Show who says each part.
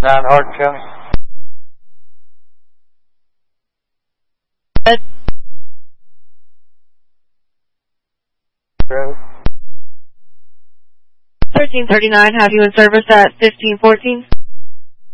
Speaker 1: 9 Hardin County.
Speaker 2: 1339, have you in service at 1514?